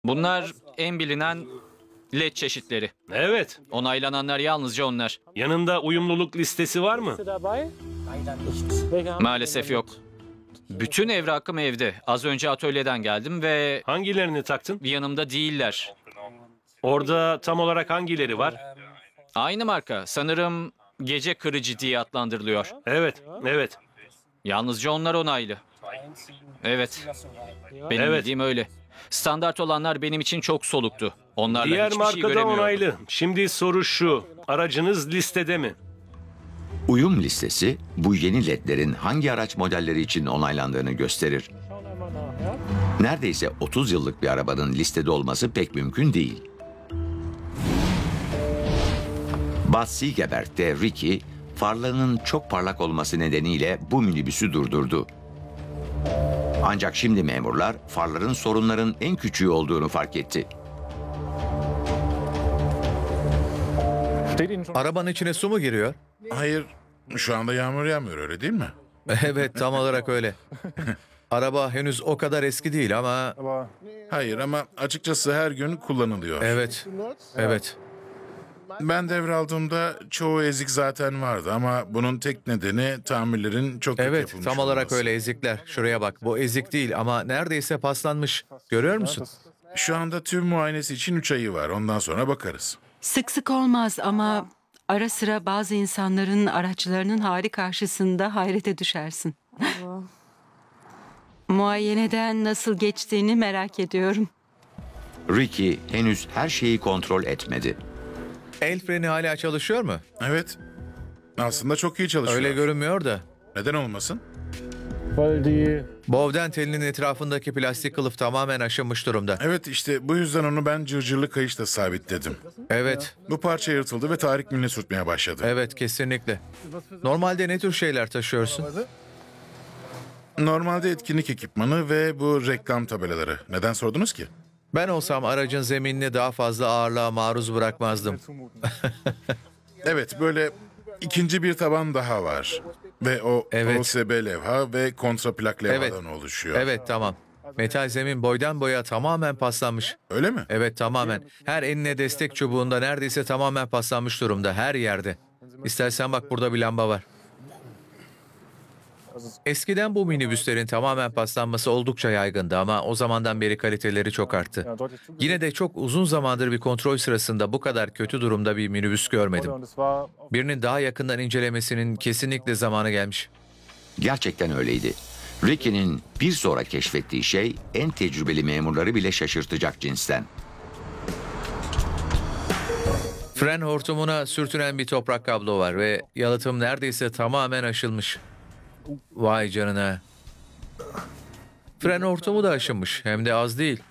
Bunlar en bilinen LED çeşitleri. Evet. Onaylananlar yalnızca onlar. Yanında uyumluluk listesi var mı? Maalesef yok. Bütün evrakım evde. Az önce atölyeden geldim ve Hangilerini taktın? yanımda değiller. Orada tam olarak hangileri var? Aynı marka. Sanırım gece kırıcı diye adlandırılıyor. Evet, evet. Yalnızca onlar onaylı. Evet. Benim Evet. bildiğim öyle. Standart olanlar benim için çok soluktu. Onlarla Diğer hiçbir şey marka da göremiyordum. onaylı. Şimdi soru şu. Aracınız listede mi? Uyum listesi bu yeni ledlerin hangi araç modelleri için onaylandığını gösterir. Neredeyse 30 yıllık bir arabanın listede olması pek mümkün değil. Bad Segeberg'de Ricky, farlarının çok parlak olması nedeniyle bu minibüsü durdurdu. Ancak şimdi memurlar farların sorunların en küçüğü olduğunu fark etti. Arabanın içine su mu giriyor? Hayır, şu anda yağmur yağmıyor öyle değil mi? Evet, tam olarak öyle. Araba henüz o kadar eski değil ama Hayır ama açıkçası her gün kullanılıyor. evet, evet. Ben devraldığımda çoğu ezik zaten vardı ama bunun tek nedeni tamirlerin çok kötü Evet, yapılmış tam olarak olması. öyle ezikler. Şuraya bak, bu ezik değil ama neredeyse paslanmış. Görüyor musun? Şu anda tüm muayenesi için 3 ayı var. Ondan sonra bakarız. Sık sık olmaz ama ara sıra bazı insanların araçlarının hali karşısında hayrete düşersin. Muayeneden nasıl geçtiğini merak ediyorum. Ricky henüz her şeyi kontrol etmedi. El freni hala çalışıyor mu? Evet. Aslında çok iyi çalışıyor. Öyle görünmüyor da. Neden olmasın? Bovden telinin etrafındaki plastik kılıf tamamen aşınmış durumda. Evet işte bu yüzden onu ben cırcırlı kayışla sabitledim. Evet, Bu parça yırtıldı ve Tarık milini sürtmeye başladı. evet kesinlikle. Normalde ne tür şeyler taşıyorsun? Normalde etkinlik ekipmanı ve bu reklam tabelaları. Neden sordunuz ki? Ben olsam aracın zeminini daha fazla ağırlığa maruz bırakmazdım. Evet böyle ikinci bir taban daha var. Ve o Evet. OSB levha ve kontraplak levhadan Evet. oluşuyor. Evet, tamam. Metal zemin boydan boya tamamen paslanmış. Öyle mi? Evet, tamamen. Her enine destek çubuğunda neredeyse tamamen paslanmış durumda, her yerde. İstersen bak, burada bir lamba var. Eskiden bu minibüslerin tamamen paslanması oldukça yaygındı ama o zamandan beri kaliteleri çok arttı. Yine de çok uzun zamandır bir kontrol sırasında bu kadar kötü durumda bir minibüs görmedim. Birinin daha yakından incelemesinin kesinlikle zamanı gelmiş. Gerçekten öyleydi. Ricky'nin bir sonra keşfettiği şey en tecrübeli memurları bile şaşırtacak cinsten. Fren hortumuna sürtünen bir toprak kablo var ve yalıtım neredeyse tamamen aşılmış. Vay canına. Fren hortumu da aşınmış, hem de az değil.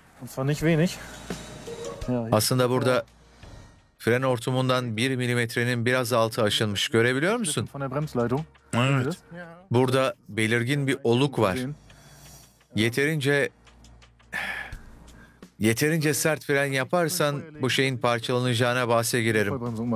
Aslında burada fren hortumundan 1 milimetrenin biraz altı aşınmış. Görebiliyor musun? Evet. Burada belirgin bir oluk var. Yeterince sert fren yaparsan bu şeyin parçalanacağına bahse girerim.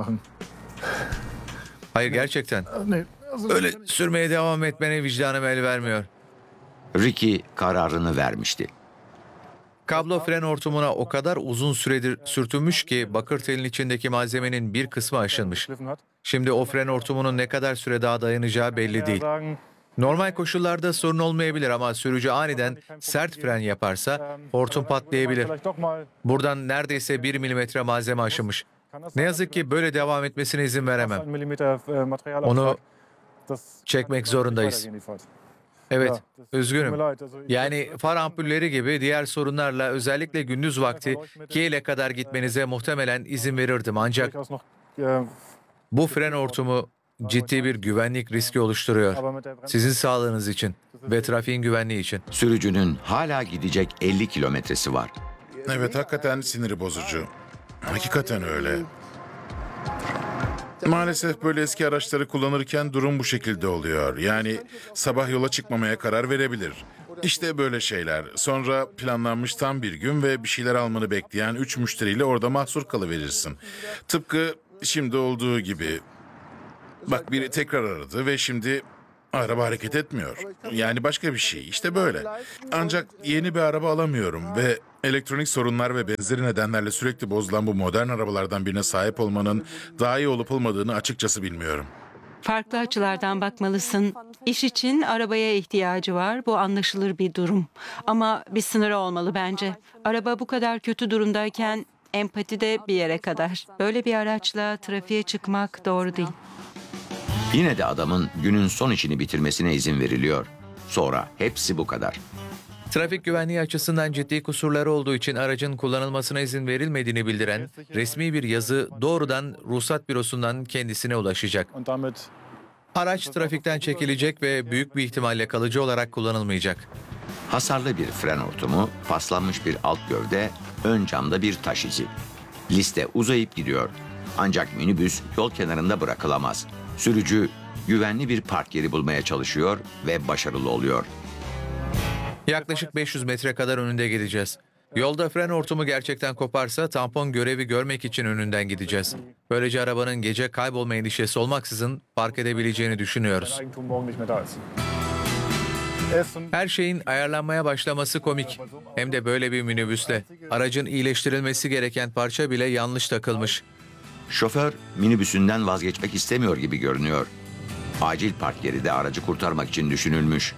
Hayır, gerçekten. Öyle sürmeye devam etmene vicdanım el vermiyor. Ricky kararını vermişti. Kablo fren hortumuna o kadar uzun süredir sürtünmüş ki bakır telin içindeki malzemenin bir kısmı aşınmış. Şimdi o fren hortumunun ne kadar süre daha dayanacağı belli değil. Normal koşullarda sorun olmayabilir ama sürücü aniden sert fren yaparsa hortum patlayabilir. Buradan neredeyse 1 milimetre malzeme aşınmış. Ne yazık ki böyle devam etmesine izin veremem. Onu çekmek zorundayız. Evet, üzgünüm. Yani far ampulleri gibi diğer sorunlarla özellikle gündüz vakti Kiel'e kadar gitmenize muhtemelen izin verirdim. Ancak bu fren hortumu ciddi bir güvenlik riski oluşturuyor. Sizin sağlığınız için ve trafiğin güvenliği için. Sürücünün hala gidecek 50 kilometresi var. Evet hakikaten siniri bozucu. Hakikaten öyle. Maalesef böyle eski araçları kullanırken durum bu şekilde oluyor. Yani sabah yola çıkmamaya karar verebilir. İşte böyle şeyler. Sonra planlanmış tam bir gün ve bir şeyler almanı bekleyen 3 müşteriyle orada mahsur kalıverirsin. Tıpkı şimdi olduğu gibi. Bak biri tekrar aradı ve şimdi Araba hareket etmiyor. Yani başka bir şey. İşte böyle. Ancak yeni bir araba alamıyorum ve elektronik sorunlar ve benzeri nedenlerle sürekli bozulan bu modern arabalardan birine sahip olmanın daha iyi olup olmadığını açıkçası bilmiyorum. Farklı açılardan bakmalısın. İş için arabaya ihtiyacı var. Bu anlaşılır bir durum. Ama bir sınırı olmalı bence. Araba bu kadar kötü durumdayken empati de bir yere kadar. Böyle bir araçla trafiğe çıkmak doğru değil. Yine de adamın günün son işini bitirmesine izin veriliyor. Sonra hepsi bu kadar. Trafik güvenliği açısından ciddi kusurları olduğu için aracın kullanılmasına izin verilmediğini bildiren resmi bir yazı doğrudan ruhsat bürosundan kendisine ulaşacak. Araç trafikten çekilecek ve büyük bir ihtimalle kalıcı olarak kullanılmayacak. Hasarlı bir fren hortumu, paslanmış bir alt gövde, ön camda bir taş izi. Liste uzayıp gidiyor. Ancak minibüs yol kenarında bırakılamaz. Sürücü güvenli bir park yeri bulmaya çalışıyor ve başarılı oluyor. Yaklaşık 500 metre kadar önünde gideceğiz. Yolda fren hortumu gerçekten koparsa tampon görevi görmek için önünden gideceğiz. Böylece arabanın gece kaybolma endişesi olmaksızın park edebileceğini düşünüyoruz. Her şeyin ayarlanmaya başlaması komik. Hem de böyle bir minibüsle. Aracın iyileştirilmesi gereken parça bile yanlış takılmış. Şoför minibüsünden vazgeçmek istemiyor gibi görünüyor. Acil park yeri de aracı kurtarmak için düşünülmüş.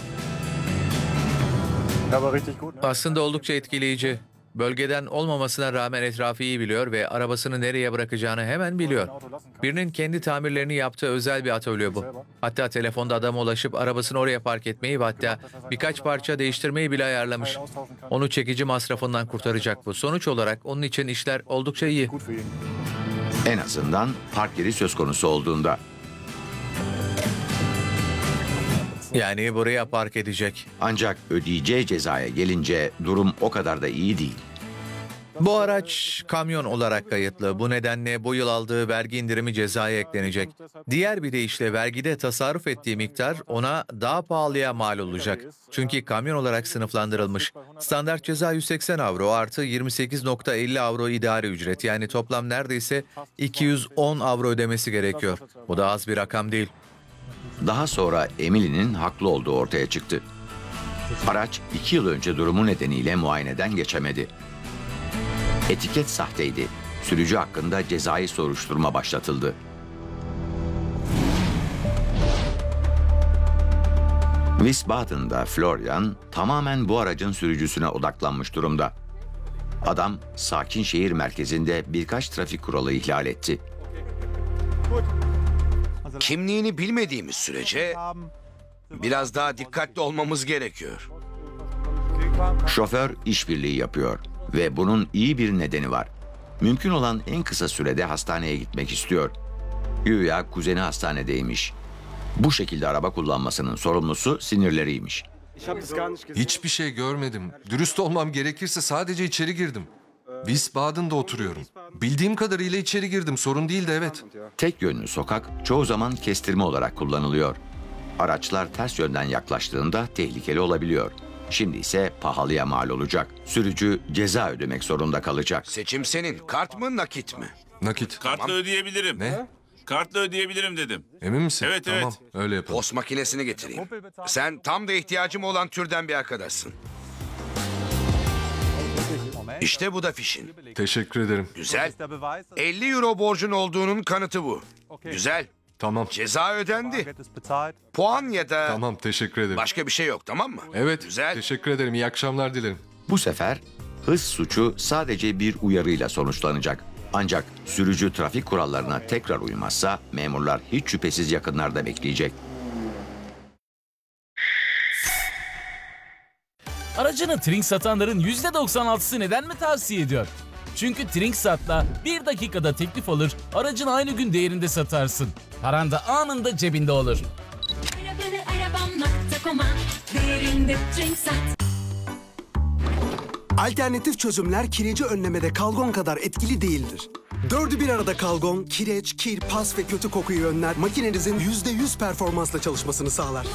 Aslında oldukça etkileyici. Bölgeden olmamasına rağmen etrafı iyi biliyor ve arabasını nereye bırakacağını hemen biliyor. Birinin kendi tamirlerini yaptığı özel bir atölye bu. Hatta telefonda adama ulaşıp arabasını oraya park etmeyi ve hatta birkaç parça değiştirmeyi bile ayarlamış. Onu çekici masrafından kurtaracak bu. Sonuç olarak onun için işler oldukça iyi. En azından park yeri söz konusu olduğunda. Yani buraya park edecek. Ancak ödeyeceği cezaya gelince durum o kadar da iyi değil. Bu araç kamyon olarak kayıtlı. Bu nedenle bu yıl aldığı vergi indirimi cezaya eklenecek. Diğer bir deyişle vergide tasarruf ettiği miktar ona daha pahalıya mal olacak. Çünkü kamyon olarak sınıflandırılmış. Standart ceza 180 avro artı 28,50 avro idari ücret. Yani toplam neredeyse 210 avro ödemesi gerekiyor. Bu da az bir rakam değil. Daha sonra Emily'nin haklı olduğu ortaya çıktı. Araç 2 yıl önce durumu nedeniyle muayeneden geçemedi. Etiket sahteydi. Sürücü hakkında cezai soruşturma başlatıldı. Wiesbaden'da Florian tamamen bu aracın sürücüsüne odaklanmış durumda. Adam sakin şehir merkezinde birkaç trafik kuralı ihlal etti. Kimliğini bilmediğimiz sürece biraz daha dikkatli olmamız gerekiyor. Şoför işbirliği yapıyor ve bunun iyi bir nedeni var. Mümkün olan en kısa sürede hastaneye gitmek istiyor. Güya kuzeni hastanedeymiş. Bu şekilde araba kullanmasının sorumlusu sinirleriymiş. Hiçbir şey görmedim. Dürüst olmam gerekirse sadece içeri girdim. Wiesbaden'da oturuyorum. Bildiğim kadarıyla içeri girdim. Sorun değildi, evet. Tek yönlü sokak çoğu zaman kestirme olarak kullanılıyor. Araçlar ters yönden yaklaştığında tehlikeli olabiliyor. Şimdi ise pahalıya mal olacak. Sürücü ceza ödemek zorunda kalacak. Seçim senin. Kart mı, nakit mi? Nakit. Kartla ödeyebilirim. Ne? Kartla ödeyebilirim dedim. Emin misin? Evet, Tamam, evet. öyle yapalım. Post makinesini getireyim. Sen tam da ihtiyacım olan türden bir arkadaşsın. İşte bu da fişin. Teşekkür ederim. Güzel. 50 euro borcun olduğunun kanıtı bu. Güzel. Tamam. Ceza ödendi. Puan ya da Tamam, teşekkür ederim. başka bir şey yok, tamam mı? Evet, Güzel. teşekkür ederim. İyi akşamlar dilerim. Bu sefer hız suçu sadece bir uyarıyla sonuçlanacak. Ancak sürücü trafik kurallarına tekrar uymazsa memurlar hiç şüphesiz yakınlarda bekleyecek. Aracını Trink satanların %96'sı neden mi tavsiye ediyor? Çünkü Trinksat'la 1 dakikada teklif alır, aracını aynı gün değerinde satarsın. Paran da anında cebinde olur. Alternatif çözümler kireci önlemede Kalgon kadar etkili değildir. Dördü bir arada Kalgon, kireç, kir, pas ve kötü kokuyu önler, makinenizin %100 performansla çalışmasını sağlar.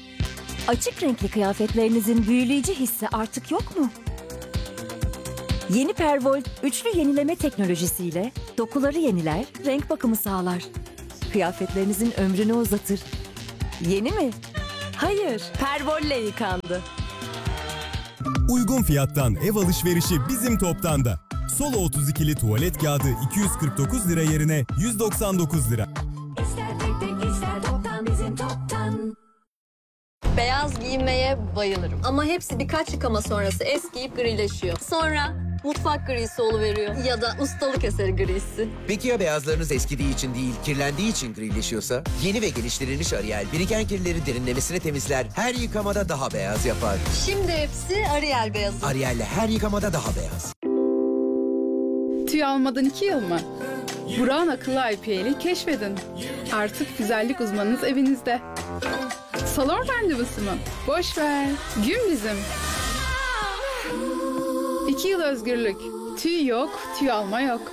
Açık renkli kıyafetlerinizin büyüleyici hissi artık yok mu? Yeni Pervolt üçlü yenileme teknolojisiyle dokuları yeniler, renk bakımı sağlar. Kıyafetlerinizin ömrünü uzatır. Yeni mi? Hayır, Pervol'le yıkandı. Uygun fiyattan ev alışverişi bizim Toptan'da. Solo 32'li tuvalet kağıdı 249 lira yerine 199 lira. Beyaz giymeye bayılırım. Ama hepsi birkaç yıkama sonrası eskiyip grileşiyor. Sonra mutfak grisi oluveriyor. Ya da ustalık eseri grisi. Peki ya beyazlarınız eskidiği için değil, kirlendiği için grileşiyorsa? Yeni ve geliştirilmiş Ariel, biriken kirleri derinlemesine temizler, her yıkamada daha beyaz yapar. Şimdi hepsi Ariel beyazı. Ariel'le her yıkamada daha beyaz. Tüy almadan 2 yıl mı? Burak'ın akıllı IPL'i keşfedin. Artık güzellik uzmanınız evinizde. Salon randevusu mu? Boş ver. Gün bizim. 2 yıl özgürlük. Tüy yok, tüy alma yok.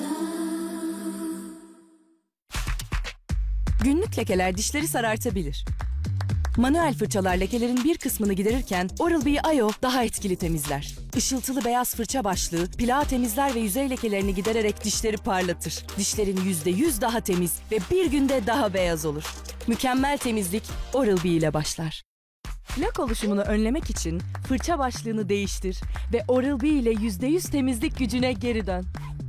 Günlük lekeler dişleri sarartabilir. Manuel fırçalar lekelerin bir kısmını giderirken Oral-B IO daha etkili temizler. Işıltılı beyaz fırça başlığı plağı temizler ve yüzey lekelerini gidererek dişleri parlatır. Dişlerin %100 daha temiz ve bir günde daha beyaz olur. Mükemmel temizlik Oral-B ile başlar. Lak oluşumunu önlemek için fırça başlığını değiştir ve Oral-B ile %100 temizlik gücüne geri dön.